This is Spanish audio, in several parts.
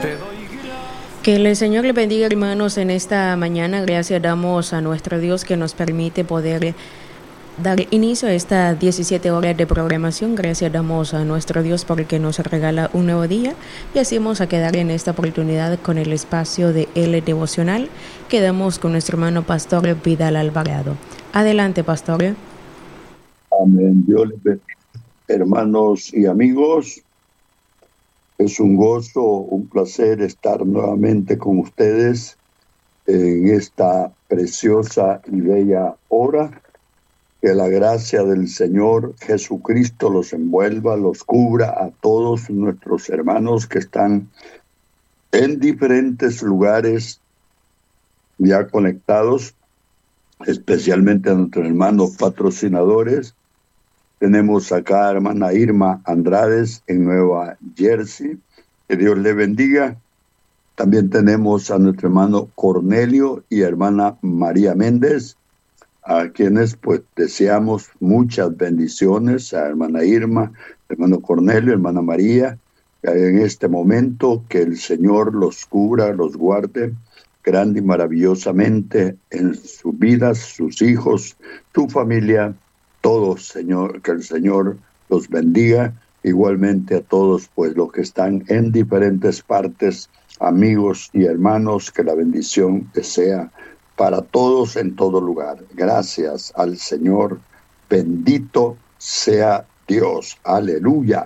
Que el Señor le bendiga, hermanos, en esta mañana. Gracias damos a nuestro Dios que nos permite poder dar inicio a estas 17 horas de programación. Gracias damos a nuestro Dios porque nos regala un nuevo día y así vamos a quedar en esta oportunidad con el espacio de El Devocional. Quedamos con nuestro hermano Pastor Vidal Alvarado. Adelante, Pastor. Amén. Dios les bendiga, hermanos y amigos. Es un gozo, un placer estar nuevamente con ustedes en esta preciosa y bella hora. Que la gracia del Señor Jesucristo los envuelva, los cubra a todos nuestros hermanos que están en diferentes lugares ya conectados, especialmente a nuestros hermanos patrocinadores. Tenemos acá a hermana Irma Andrades en Nueva Jersey. Que Dios le bendiga. También tenemos a nuestro hermano Cornelio y hermana María Méndez, a quienes pues deseamos muchas bendiciones, a hermana Irma, hermano Cornelio, hermana María, en este momento que el Señor los cubra, los guarde grande y maravillosamente en sus vidas, sus hijos, su familia, todos, Señor, que el Señor los bendiga, igualmente a todos pues los que están en diferentes partes, amigos y hermanos, que la bendición sea para todos en todo lugar. Gracias al Señor, bendito sea Dios, aleluya.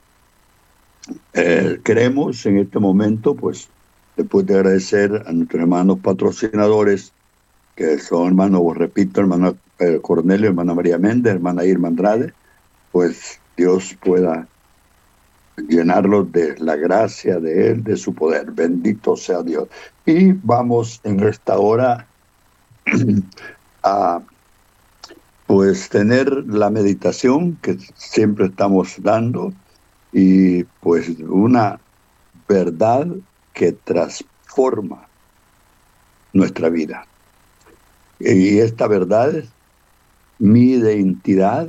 Queremos en este momento, pues, después de agradecer a nuestros hermanos patrocinadores, que son hermanos, repito, hermano Cornelio, hermana María Méndez, hermana Irma Andrade, pues Dios pueda llenarlos de la gracia de Él, de su poder. Bendito sea Dios. Y vamos en esta hora a pues tener la meditación que siempre estamos dando y pues una verdad que transforma nuestra vida. Y esta verdad es mi identidad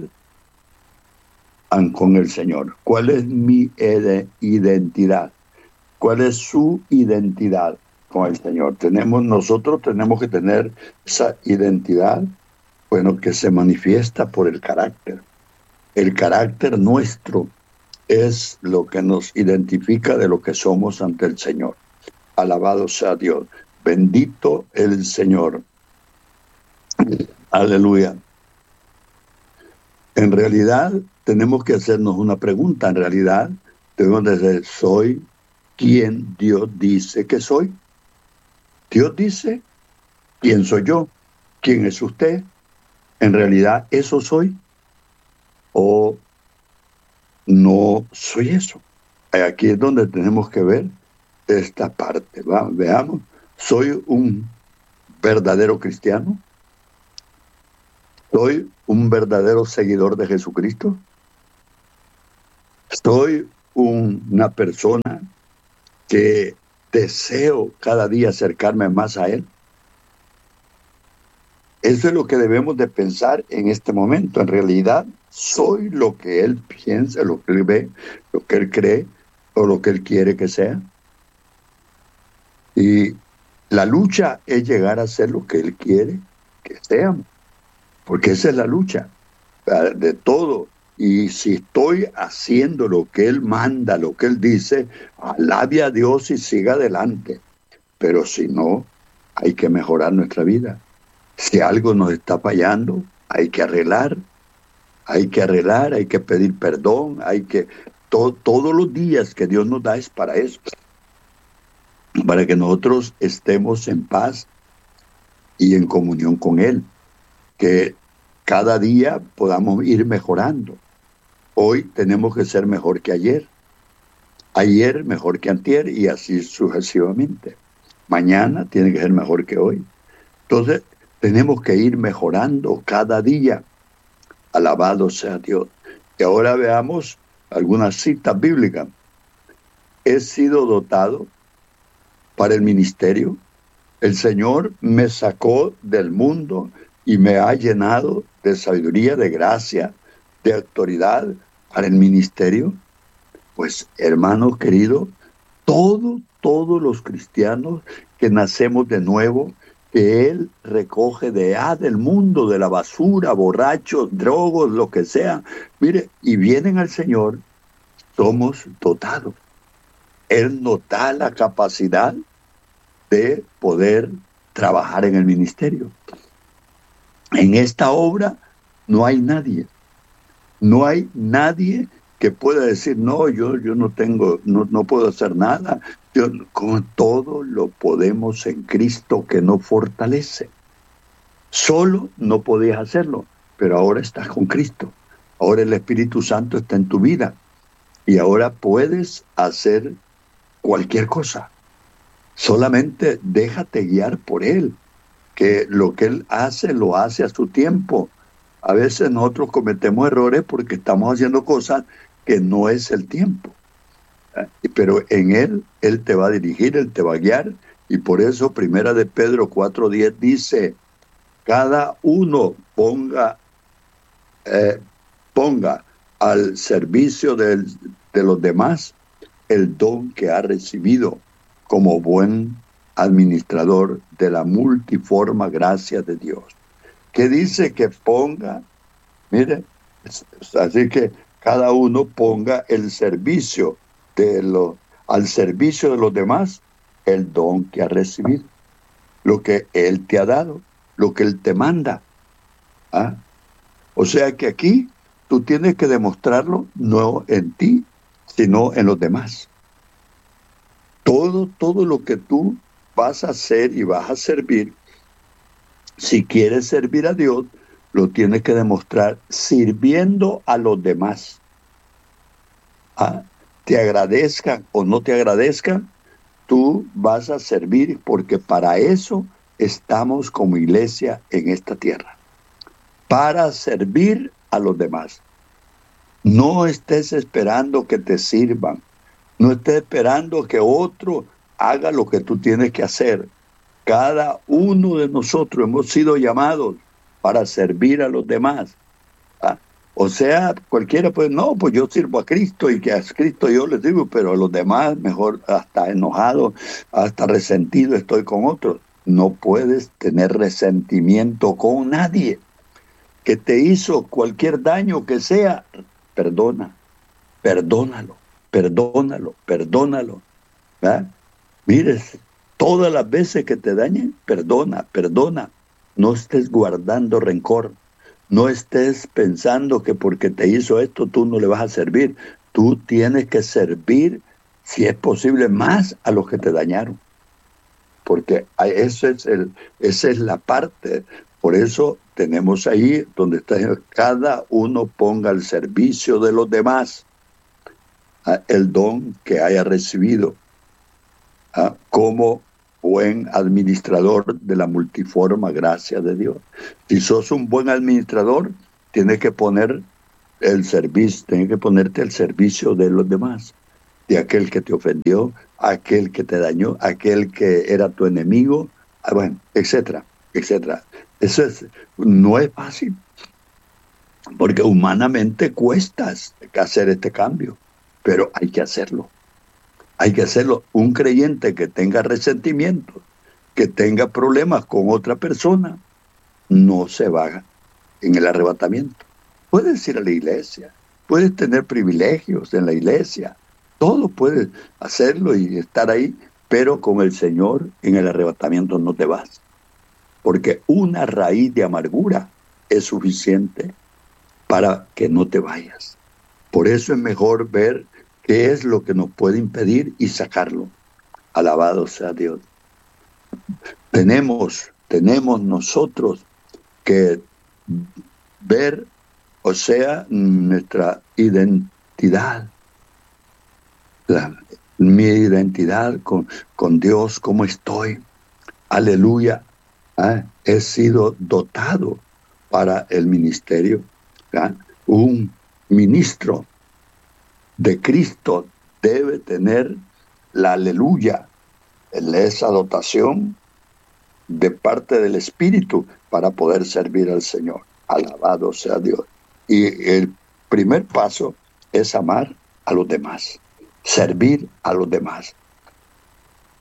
con el Señor. ¿Cuál es mi identidad? ¿Cuál es su identidad con el Señor? Nosotros tenemos que tener esa identidad, bueno, que se manifiesta por el carácter. El carácter nuestro es lo que nos identifica de lo que somos ante el Señor. Alabado sea Dios. Bendito el Señor. Aleluya. En realidad, tenemos que hacernos una pregunta. En realidad, debemos decir, ¿soy quien Dios dice que soy? Dios dice, ¿quién soy yo? ¿Quién es usted? ¿En realidad eso soy? ¿O no soy eso? Aquí es donde tenemos que ver esta parte. Veamos, ¿soy un verdadero cristiano? ¿Soy un verdadero seguidor de Jesucristo? ¿Soy una persona que deseo cada día acercarme más a Él? Eso es lo que debemos de pensar en este momento. En realidad, ¿soy lo que Él piensa, lo que Él ve, lo que Él cree o lo que Él quiere que sea? Y la lucha es llegar a ser lo que Él quiere que seamos, porque esa es la lucha de todo. Y si estoy haciendo lo que Él manda, lo que Él dice, alabe a Dios y siga adelante. Pero si no, hay que mejorar nuestra vida. Si algo nos está fallando, hay que arreglar, hay que pedir perdón, todos los días que Dios nos da es para eso, para que nosotros estemos en paz y en comunión con Él, que cada día podamos ir mejorando. Hoy tenemos que ser mejor que ayer mejor que antier y así sucesivamente. Mañana tiene que ser mejor que hoy. Entonces, tenemos que ir mejorando cada día. Alabado sea Dios. Y ahora veamos algunas citas bíblicas. He sido dotado para el ministerio. El Señor me sacó del mundo y me ha llenado de sabiduría, de gracia, de autoridad para el ministerio. Pues, hermano querido, Todos los cristianos que nacemos de nuevo, que Él recoge del mundo, de la basura, borrachos, drogos, lo que sea, mire, y vienen al Señor, somos dotados. Él nos da la capacidad de poder trabajar en el ministerio. En esta obra no hay nadie que pueda decir, no, yo no puedo hacer nada. Con todo lo podemos en Cristo que nos fortalece. Solo no podías hacerlo, pero ahora estás con Cristo. Ahora el Espíritu Santo está en tu vida y ahora puedes hacer cualquier cosa. Solamente déjate guiar por Él, que lo que Él hace, lo hace a su tiempo. A veces nosotros cometemos errores porque estamos haciendo cosas que no es el tiempo. Pero en Él te va a dirigir, Él te va a guiar. Y por eso, Primera de Pedro 4:10 dice, cada uno ponga al servicio de los demás el don que ha recibido como buen administrador de la multiforme gracia de Dios. ¿Qué dice que ponga? Mire, así que cada uno ponga al servicio de los demás el don que ha recibido, lo que Él te ha dado, lo que Él te manda. O sea que aquí tú tienes que demostrarlo no en ti, sino en los demás. Todo lo que tú vas a hacer y vas a servir, si quieres servir a Dios, lo tienes que demostrar sirviendo a los demás. Te agradezcan o no te agradezcan, tú vas a servir porque para eso estamos como iglesia en esta tierra. Para servir a los demás. No estés esperando que te sirvan. No estés esperando que otro haga lo que tú tienes que hacer. Cada uno de nosotros hemos sido llamados para servir a los demás. O sea, cualquiera puede, no, pues yo sirvo a Cristo y que a Cristo yo les digo, pero a los demás mejor hasta enojado, hasta resentido estoy con otros. No puedes tener resentimiento con nadie que te hizo cualquier daño que sea. Perdónalo. Mires, todas las veces que te dañen, perdona. No estés guardando rencor. No estés pensando que porque te hizo esto tú no le vas a servir. Tú tienes que servir, si es posible, más a los que te dañaron. Porque esa es la parte. Por eso tenemos ahí donde está, cada uno ponga al servicio de los demás el don que haya recibido como buen administrador de la multiforme gracia de Dios. Si sos un buen administrador, tienes que ponerte al servicio de los demás, de aquel que te ofendió, aquel que te dañó, aquel que era tu enemigo, etcétera. Eso no es fácil, porque humanamente cuesta hacer este cambio, pero hay que hacerlo. Un creyente que tenga resentimiento, que tenga problemas con otra persona, no se va en el arrebatamiento. Puedes ir a la iglesia, puedes tener privilegios en la iglesia, todo puedes hacerlo y estar ahí, pero con el Señor en el arrebatamiento no te vas. Porque una raíz de amargura es suficiente para que no te vayas. Por eso es mejor ver qué es lo que nos puede impedir y sacarlo. Alabado sea Dios. Tenemos nosotros que ver, o sea, nuestra identidad. Mi identidad con Dios, cómo estoy. Aleluya. He sido dotado para el ministerio. Un ministro de Cristo debe tener la aleluya, esa dotación de parte del Espíritu para poder servir al Señor. Alabado sea Dios. Y el primer paso es amar a los demás, servir a los demás.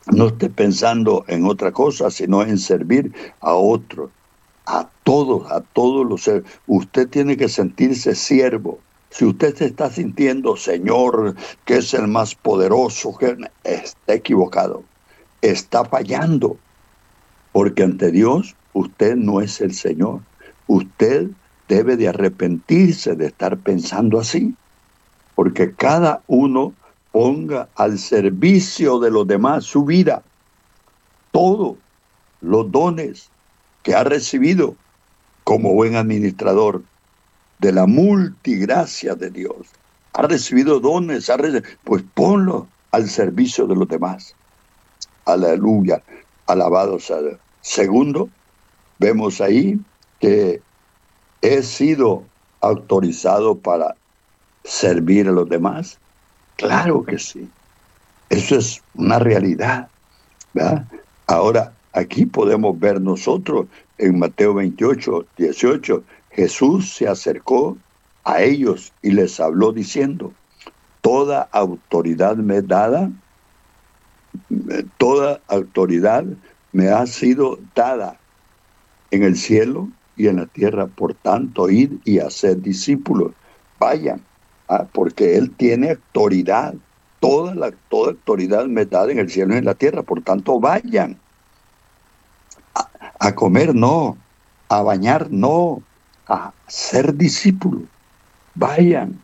No esté pensando en otra cosa, sino en servir a otros, a todos los seres. Usted tiene que sentirse siervo. Si usted se está sintiendo Señor, que es el más poderoso, que está equivocado, está fallando, porque ante Dios usted no es el Señor. Usted debe de arrepentirse de estar pensando así, porque cada uno ponga al servicio de los demás su vida, todos los dones que ha recibido como buen administrador de la multigracia de Dios. Ha recibido dones, pues ponlo al servicio de los demás. Aleluya, alabado sea Dios. Segundo, vemos ahí que he sido autorizado para servir a los demás. Claro que sí. Eso es una realidad, ¿verdad? Ahora, aquí podemos ver nosotros en Mateo 28, 18, Jesús se acercó a ellos y les habló diciendo: toda autoridad me es dada, toda autoridad me ha sido dada en el cielo y en la tierra. Por tanto, id y haced discípulos. Vayan, porque Él tiene autoridad. Toda autoridad me es dada en el cielo y en la tierra. Por tanto, vayan. A comer no, a bañar no, a ser discípulos. Vayan.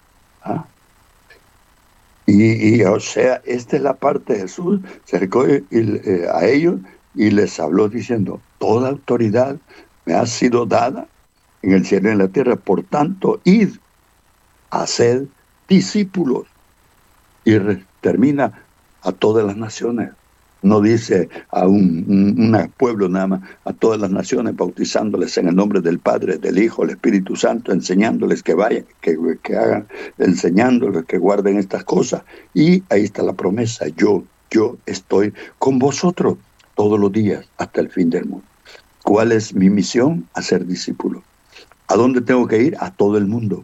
Y o sea, esta es la parte de Jesús. Se acercó a ellos y les habló diciendo: toda autoridad me ha sido dada en el cielo y en la tierra. Por tanto, id a ser discípulos. Y termina a todas las naciones. No dice a un pueblo nada más, a todas las naciones, bautizándoles en el nombre del Padre, del Hijo, del Espíritu Santo, enseñándoles que vayan, que hagan, enseñándoles que guarden estas cosas. Y ahí está la promesa: yo estoy con vosotros todos los días hasta el fin del mundo. ¿Cuál es mi misión? Hacer discípulos. ¿A dónde tengo que ir? A todo el mundo.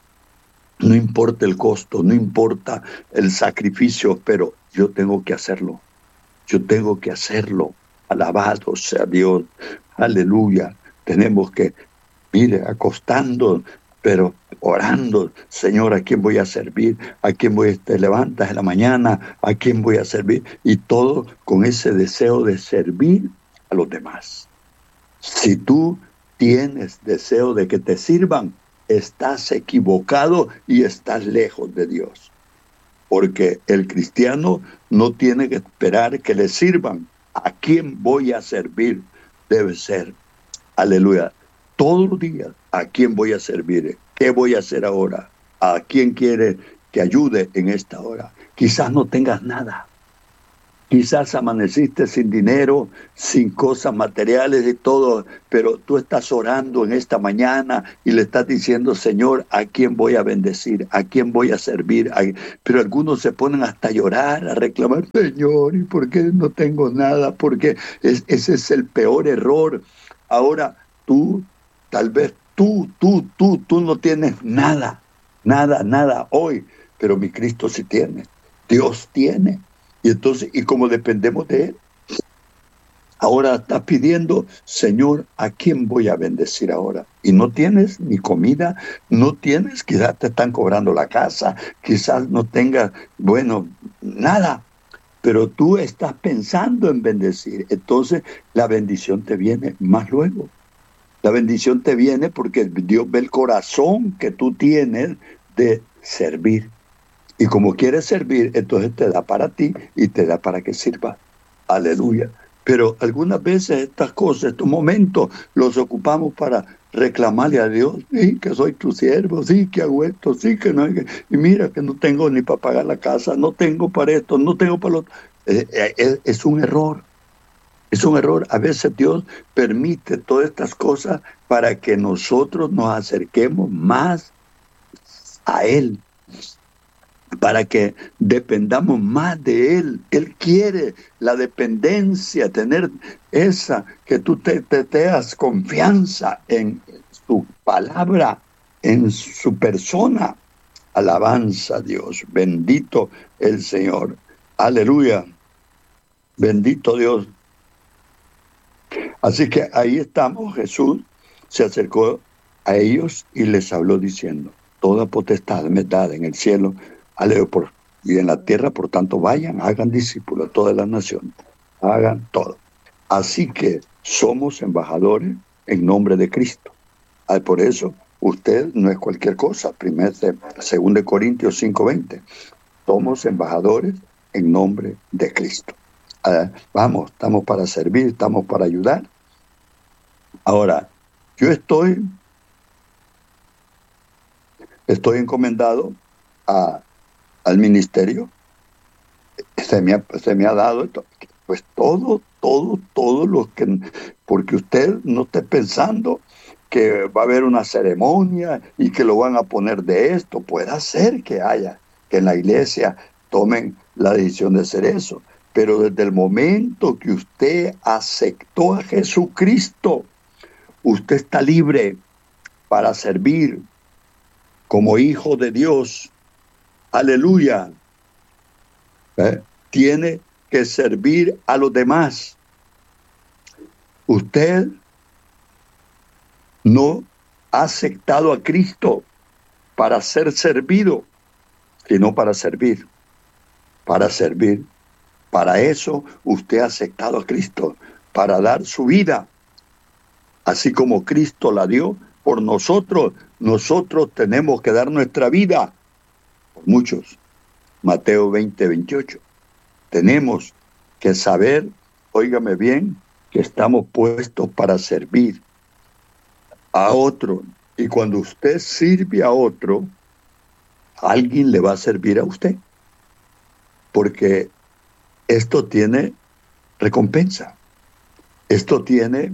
No importa el costo, no importa el sacrificio, pero yo tengo que hacerlo. Yo tengo que hacerlo. Alabado sea Dios. Aleluya. Tenemos que, mire, acostando, pero orando: Señor, ¿a quién voy a servir? ¿A quién te levantas en la mañana? ¿A quién voy a servir? Y todo con ese deseo de servir a los demás. Si tú tienes deseo de que te sirvan, estás equivocado y estás lejos de Dios. Porque el cristiano no tiene que esperar que le sirvan. ¿A quién voy a servir? Debe ser, aleluya, todos los días: ¿a quién voy a servir? ¿Qué voy a hacer ahora? ¿A quién quiere que ayude en esta hora? Quizás no tengas nada. Quizás amaneciste sin dinero, sin cosas materiales y todo, pero tú estás orando en esta mañana y le estás diciendo: Señor, ¿a quién voy a bendecir? ¿A quién voy a servir? Pero algunos se ponen hasta a llorar, a reclamar: Señor, ¿y por qué no tengo nada? Porque ese es el peor error. Ahora tú, tal vez tú no tienes nada hoy, pero mi Cristo sí tiene. Dios tiene. Y entonces, y como dependemos de Él, ahora estás pidiendo: Señor, ¿a quién voy a bendecir ahora? Y no tienes ni comida, no tienes, quizás te están cobrando la casa, quizás no tengas, nada, pero tú estás pensando en bendecir. Entonces, la bendición te viene más luego. La bendición te viene porque Dios ve el corazón que tú tienes de servir. Y como quieres servir, entonces te da para ti y te da para que sirva. Aleluya. Pero algunas veces estas cosas, estos momentos, los ocupamos para reclamarle a Dios: sí, que soy tu siervo, sí, que hago esto, sí, que no. Y mira que no tengo ni para pagar la casa, no tengo para esto, no tengo para lo otro. Es un error. Es un error. A veces Dios permite todas estas cosas para que nosotros nos acerquemos más a Él, para que dependamos más de Él. Él quiere la dependencia, tener esa, que tú te das confianza en su palabra, en su persona. Alabanza a Dios, bendito el Señor. Aleluya. Bendito Dios. Así que ahí estamos. Jesús se acercó a ellos y les habló diciendo: toda potestad me es dada en el cielo y en la tierra, por tanto vayan, hagan discípulos a todas las naciones, hagan todo. Así que somos embajadores en nombre de Cristo. Por eso usted no es cualquier cosa. 2 Corintios 5:20. Somos embajadores en nombre de Cristo. Vamos, estamos para servir, estamos para ayudar. Ahora, yo estoy encomendado al ministerio. Se me ha dado esto, pues todo lo que, porque usted no esté pensando que va a haber una ceremonia y que lo van a poner de esto. Puede ser que en la iglesia tomen la decisión de hacer eso, pero desde el momento que usted aceptó a Jesucristo, usted está libre para servir como hijo de Dios. Aleluya. Tiene que servir a los demás. Usted no ha aceptado a Cristo para ser servido, sino para servir. Para servir. Para eso usted ha aceptado a Cristo, para dar su vida. Así como Cristo la dio por nosotros, nosotros tenemos que dar nuestra vida por muchos. Mateo 20:28. Tenemos que saber, óigame bien, que estamos puestos para servir a otro. Y cuando usted sirve a otro, alguien le va a servir a usted. Porque esto tiene recompensa. Esto tiene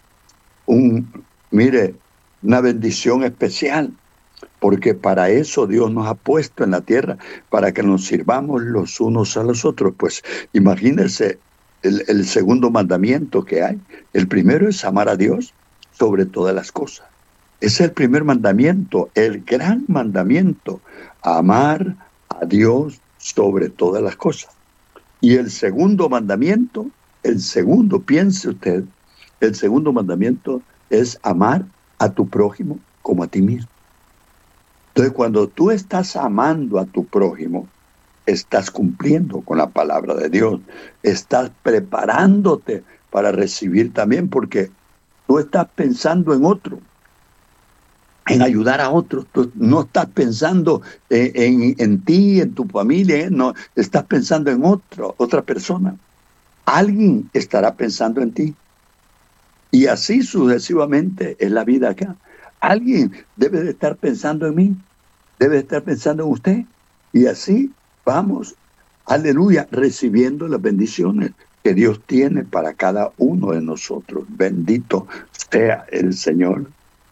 una bendición especial. Porque para eso Dios nos ha puesto en la tierra, para que nos sirvamos los unos a los otros. Pues imagínense el segundo mandamiento que hay. El primero es amar a Dios sobre todas las cosas. Ese es el primer mandamiento, el gran mandamiento. Amar a Dios sobre todas las cosas. Y el segundo mandamiento, piense usted, el segundo mandamiento es amar a tu prójimo como a ti mismo. Entonces, cuando tú estás amando a tu prójimo, estás cumpliendo con la palabra de Dios. Estás preparándote para recibir también, porque tú estás pensando en otro, en ayudar a otros. Tú no estás pensando en ti, en tu familia, no, estás pensando en otra persona. Alguien estará pensando en ti. Y así sucesivamente es la vida acá. Alguien debe de estar pensando en mí, debe de estar pensando en usted. Y así vamos, aleluya, recibiendo las bendiciones que Dios tiene para cada uno de nosotros. Bendito sea el Señor.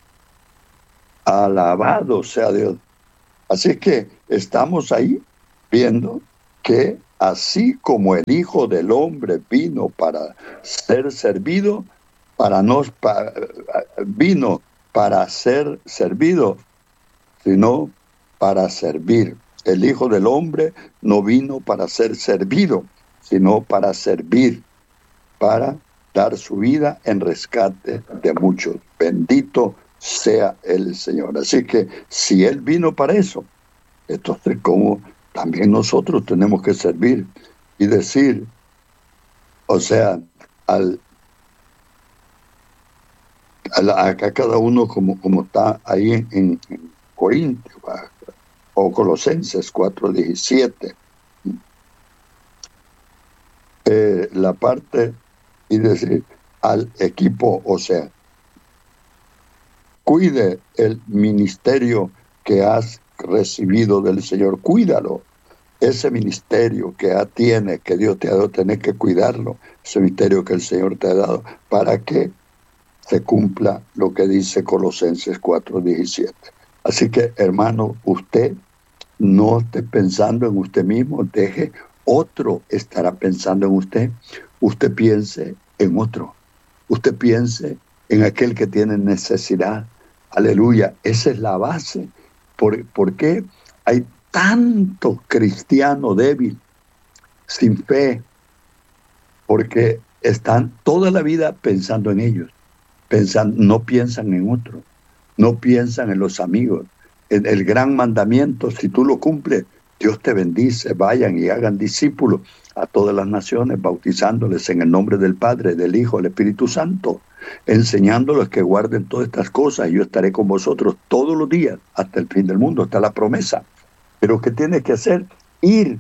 Alabado sea Dios. Así que estamos ahí viendo que así como el Hijo del Hombre vino para ser servido, vino para ser servido, sino para servir. El Hijo del Hombre no vino para ser servido, sino para servir, para dar su vida en rescate de muchos. Bendito sea el Señor. Así que si Él vino para eso, entonces como también nosotros tenemos que servir y decir, o sea, acá cada uno como está ahí en Corintios o Colosenses 4:17, la parte y decir al equipo, o sea, cuide el ministerio que has recibido del Señor, cuídalo. Ese ministerio que tiene, que Dios te ha dado, tenés que cuidarlo. Ese ministerio que el Señor te ha dado, para que se cumpla lo que dice Colosenses 4:17. Así que, hermano, usted no esté pensando en usted mismo, deje otro estará pensando en usted. Usted piense en otro. Usted piense en aquel que tiene necesidad. Aleluya. Esa es la base. ¿Por qué hay tanto cristiano débil, sin fe? porque están toda la vida pensando en ellos, no piensan en otros, no piensan en los amigos. El gran mandamiento, si tú lo cumples, Dios te bendice. Vayan y hagan discípulos a todas las naciones, bautizándoles en el nombre del Padre, del Hijo, del Espíritu Santo, enseñándoles que guarden todas estas cosas. Y yo estaré con vosotros todos los días hasta el fin del mundo. Está la promesa. Pero ¿qué tienes que hacer? Ir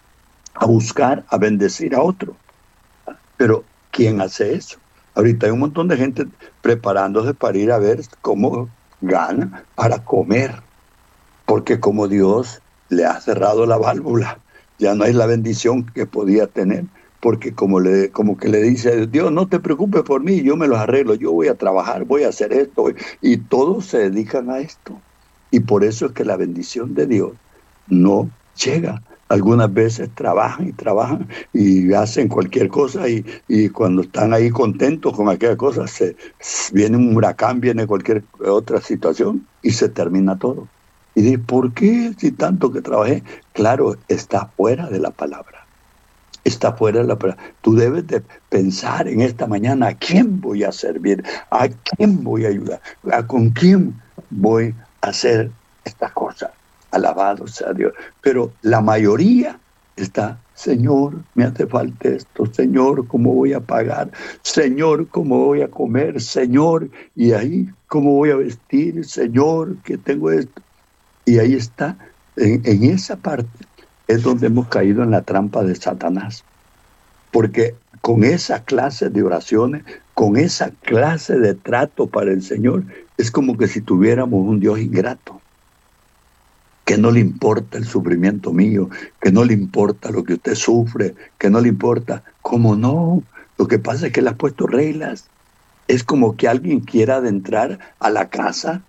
a buscar, a bendecir a otro. Pero ¿quién hace eso? Ahorita hay un montón de gente preparándose para ir a ver cómo gana para comer, porque como Dios le ha cerrado la válvula, ya no hay la bendición que podía tener, porque como que le dice Dios, no te preocupes por mí, yo me los arreglo, yo voy a trabajar, voy a hacer esto, y todos se dedican a esto. Y por eso es que la bendición de Dios no llega. Algunas veces trabajan y hacen cualquier cosa y cuando están ahí contentos con aquella cosa, viene un huracán, viene cualquier otra situación y se termina todo. Y dice, ¿por qué si tanto que trabajé? Claro, está fuera de la palabra. Está fuera de la palabra. Tú debes de pensar en esta mañana, ¿a quién voy a servir? ¿A quién voy a ayudar? ¿Con quién voy a hacer estas cosas? Alabado sea Dios. Pero la mayoría está, Señor, me hace falta esto. Señor, ¿cómo voy a pagar? Señor, ¿cómo voy a comer? Señor, y ahí, ¿cómo voy a vestir? Señor, que tengo esto. Y ahí está, en esa parte es donde hemos caído en la trampa de Satanás. Porque con esa clase de oraciones, con esa clase de trato para el Señor, es como que si tuviéramos un Dios ingrato, que no le importa el sufrimiento mío, que no le importa lo que usted sufre, que no le importa. ¿Cómo no? Lo que pasa es que le has puesto reglas. Es como que alguien quiera adentrar a la casa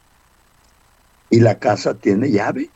y la casa tiene llave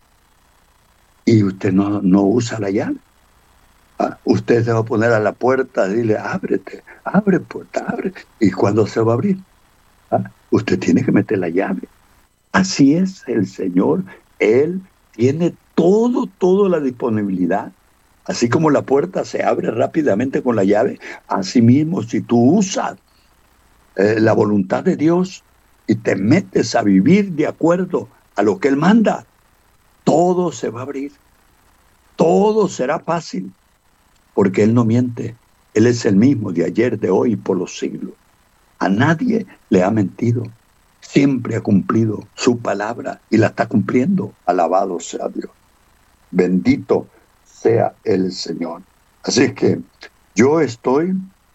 y usted no usa la llave. Usted se va a poner a la puerta y dile, ábrete, abre puerta, abre. ¿Y cuándo se va a abrir? Usted tiene que meter la llave. Así es el Señor. Él tiene toda la disponibilidad. Así como la puerta se abre rápidamente con la llave, así mismo si tú usas la voluntad de Dios y te metes a vivir de acuerdo a lo que Él manda, todo se va a abrir. Todo será fácil, porque Él no miente. Él es el mismo de ayer, de hoy y por los siglos. A nadie le ha mentido. Siempre ha cumplido su palabra y la está cumpliendo. Alabado sea Dios. Bendito sea el Señor. Así es que yo estoy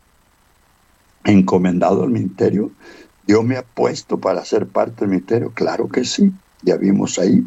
encomendado al ministerio. Dios me ha puesto para ser parte del ministerio. Claro que sí. Ya vimos ahí.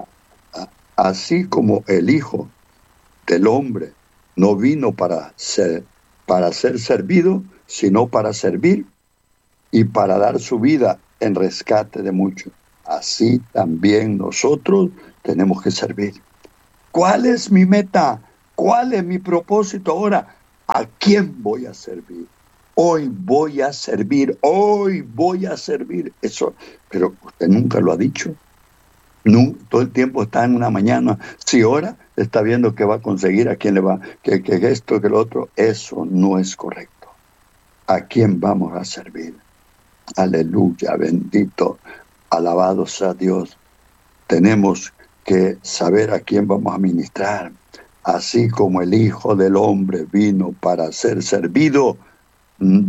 Así como el Hijo del Hombre no vino para ser servido, sino para servir y para dar su vida en rescate de muchos. Así también nosotros tenemos que servir. ¿Cuál es mi meta? ¿Cuál es mi propósito ahora? ¿A quién voy a servir? Hoy voy a servir, hoy voy a servir. Eso, pero usted nunca lo ha dicho. Todo el tiempo está en una mañana. Si ora, está viendo que va a conseguir, a quién le va, que esto, que lo otro. Eso no es correcto. ¿A quién vamos a servir? Aleluya, bendito, alabado sea Dios. Tenemos que saber a quién vamos a ministrar. Así como el Hijo del Hombre vino para ser servido, no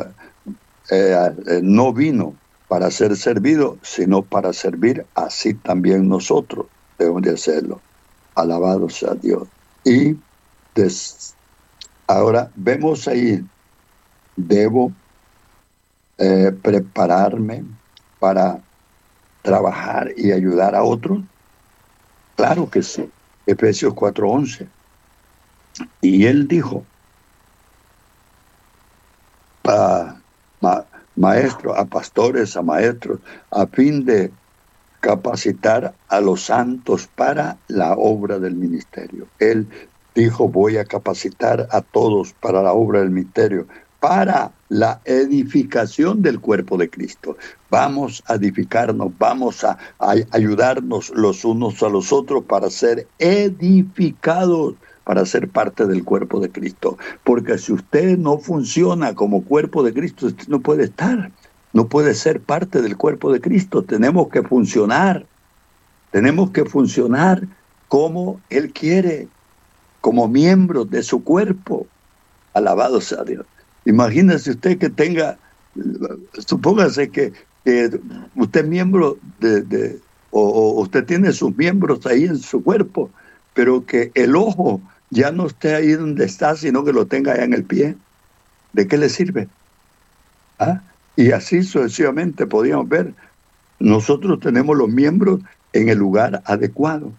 vino para ser servido, sino para servir. Así también nosotros debemos de hacerlo. Alabado sea Dios. Y ahora vemos ahí, debo prepararme para trabajar y ayudar a otros. Claro que sí. Efesios 4:11. Y él dijo, maestros, a pastores, a maestros, a fin de capacitar a los santos para la obra del ministerio. Él dijo, voy a capacitar a todos para la obra del ministerio, para la edificación del cuerpo de Cristo. Vamos a edificarnos, vamos a ayudarnos los unos a los otros para ser edificados para ser parte del cuerpo de Cristo. Porque si usted no funciona como cuerpo de Cristo, usted no puede estar, no puede ser parte del cuerpo de Cristo. Tenemos que funcionar como Él quiere, como miembros de su cuerpo. Alabado sea Dios. Imagínese usted que tenga, supóngase que usted es miembro o usted tiene sus miembros ahí en su cuerpo, pero que el ojo ya no esté ahí donde está, sino que lo tenga allá en el pie. ¿De qué le sirve? ¿Ah? Y así sucesivamente podíamos ver. Nosotros tenemos los miembros en el lugar adecuado.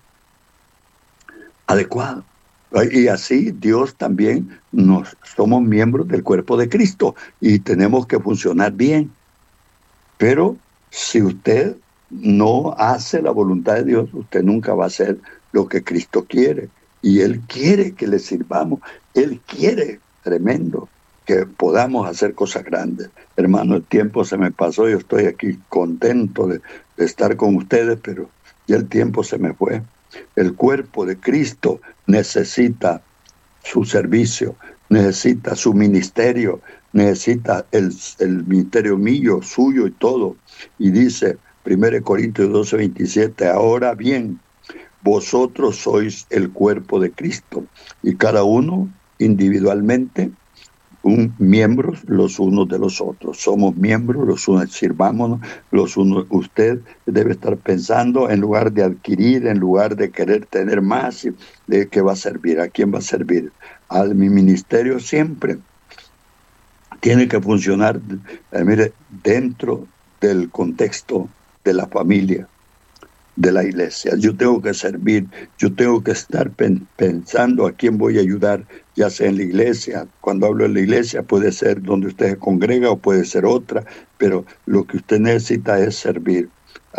Y así Dios también somos miembros del cuerpo de Cristo y tenemos que funcionar bien. Pero si usted no hace la voluntad de Dios, usted nunca va a hacer lo que Cristo quiere. Y Él quiere que le sirvamos. Él quiere, tremendo, que podamos hacer cosas grandes. Hermano, el tiempo se me pasó. Yo estoy aquí contento de estar con ustedes, pero ya el tiempo se me fue. El cuerpo de Cristo necesita su servicio, necesita su ministerio, necesita el ministerio mío, suyo y todo. Y dice 1 Corintios 12:27, ahora bien, vosotros sois el cuerpo de Cristo y cada uno individualmente miembros los unos de los otros. Somos miembros los unos, sirvámonos los unos. Usted debe estar pensando, en lugar de adquirir, en lugar de querer tener más, ¿de qué va a servir? ¿A quién va a servir? A mi ministerio siempre tiene que funcionar, mire, dentro del contexto de la familia, de la iglesia. Yo tengo que servir, yo tengo que estar pensando a quién voy a ayudar, ya sea en la iglesia. Cuando hablo de la iglesia puede ser donde usted se congrega o puede ser otra, pero lo que usted necesita es servir.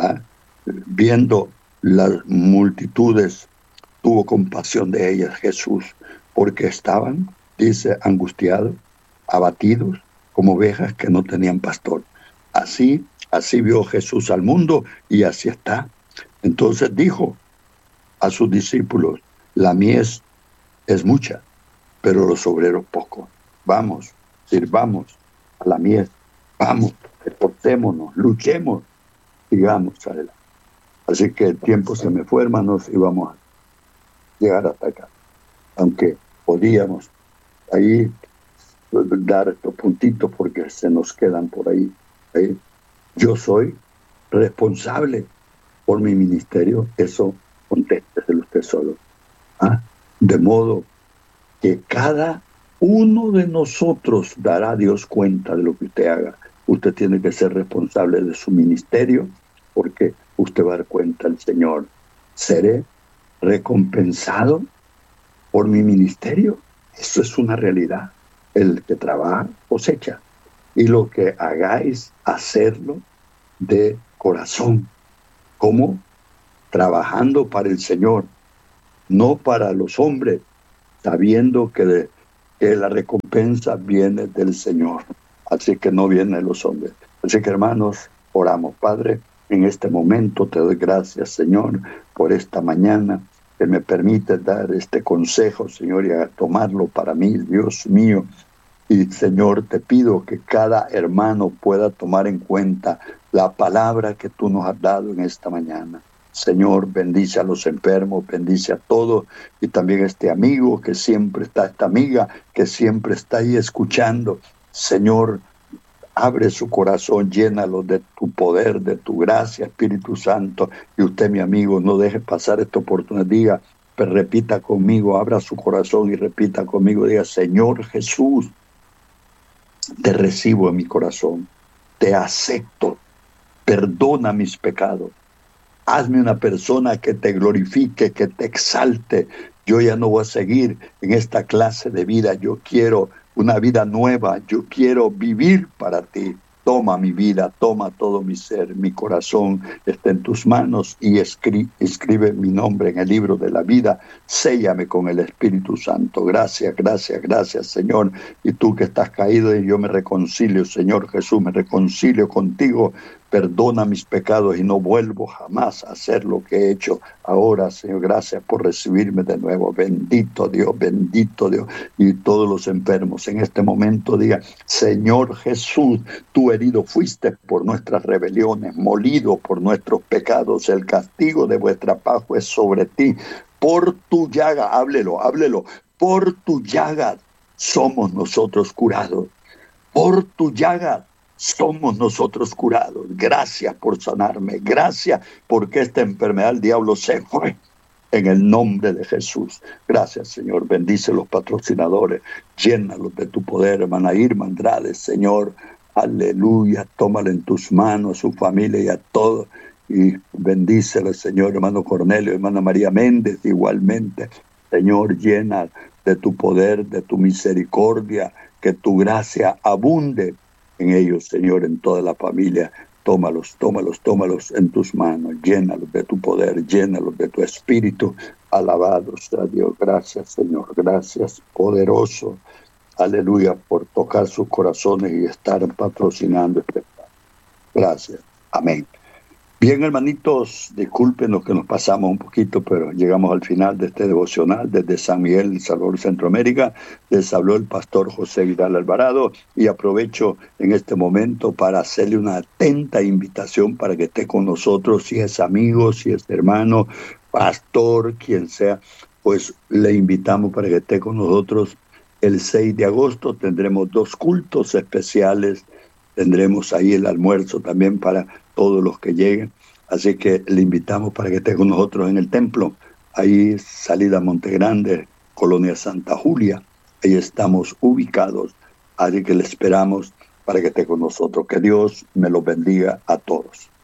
Viendo las multitudes, tuvo compasión de ellas Jesús, porque estaban, dice, angustiados, abatidos, como ovejas que no tenían pastor. Así vio Jesús al mundo y así está. Entonces dijo a sus discípulos, la mies es mucha, pero los obreros pocos. Vamos, sirvamos a la mies, vamos, esforcémonos, luchemos, sigamos adelante. Así que el tiempo se me fue, hermanos, y vamos a llegar hasta acá. Aunque podíamos ahí dar estos puntitos porque se nos quedan por ahí. Yo soy responsable por mi ministerio, eso contésteselo usted solo. De modo que cada uno de nosotros dará a Dios cuenta de lo que usted haga. Usted tiene que ser responsable de su ministerio, porque usted va a dar cuenta al Señor. ¿Seré recompensado por mi ministerio? Eso es una realidad. El que trabaja cosecha. Y lo que hagáis, hacerlo de corazón. ¿Cómo? Trabajando para el Señor, no para los hombres, sabiendo que la recompensa viene del Señor. Así que no viene de los hombres. Así que, hermanos, oramos. Padre, en este momento te doy gracias, Señor, por esta mañana que me permite dar este consejo, Señor, y a tomarlo para mí, Dios mío. Y, Señor, te pido que cada hermano pueda tomar en cuenta la palabra que tú nos has dado en esta mañana. Señor, bendice a los enfermos, bendice a todos, y también a este amigo que siempre está, esta amiga que siempre está ahí escuchando. Señor, abre su corazón, llénalo de tu poder, de tu gracia, Espíritu Santo. Y usted, mi amigo, no deje pasar esta oportunidad. Diga, pero repita conmigo, abra su corazón y repita conmigo. Diga, Señor Jesús, te recibo en mi corazón, te acepto, perdona mis pecados. Hazme una persona que te glorifique, que te exalte. Yo ya no voy a seguir en esta clase de vida. Yo quiero una vida nueva. Yo quiero vivir para ti. Toma mi vida, toma todo mi ser, mi corazón está en tus manos y escribe mi nombre en el libro de la vida. Séllame con el Espíritu Santo. Gracias, gracias, gracias, Señor. Y tú que estás caído, y yo me reconcilio, Señor Jesús, me reconcilio contigo. Perdona mis pecados y no vuelvo jamás a hacer lo que he hecho ahora, Señor. Gracias por recibirme de nuevo. Bendito Dios, bendito Dios. Y todos los enfermos en este momento digan: Señor Jesús, tú herido fuiste por nuestras rebeliones, molido por nuestros pecados. El castigo de vuestra paz fue sobre ti. Por tu llaga, háblelo, por tu llaga somos nosotros curados. Por tu llaga somos nosotros curados. Gracias por sanarme. Gracias porque esta enfermedad del diablo se fue. En el nombre de Jesús. Gracias, Señor. Bendice los patrocinadores. Llénalos de tu poder. Hermana Irma Andrade, Señor. Aleluya. Tómala en tus manos, a su familia y a todos. Y bendícele, Señor, hermano Cornelio, hermana María Méndez, igualmente. Señor, llena de tu poder, de tu misericordia, que tu gracia abunde en ellos, Señor, en toda la familia. Tómalos en tus manos, llénalos de tu poder, llénalos de tu espíritu. Alabados sea Dios. Gracias, Señor, gracias, poderoso. Aleluya, por tocar sus corazones y estar patrocinando este plan. Gracias, amén. Bien, hermanitos, discúlpenos que nos pasamos un poquito, pero llegamos al final de este devocional desde San Miguel, El Salvador, Centroamérica. Les habló el pastor José Vidal Alvarado y aprovecho en este momento para hacerle una atenta invitación para que esté con nosotros, si es amigo, si es hermano, pastor, quien sea, pues le invitamos para que esté con nosotros. El 6 de agosto tendremos 2 cultos especiales. Tendremos ahí el almuerzo también para todos los que lleguen. Así que le invitamos para que esté con nosotros en el templo. Ahí, salida Monte Grande, Colonia Santa Julia. Ahí estamos ubicados. Así que le esperamos para que esté con nosotros. Que Dios me los bendiga a todos.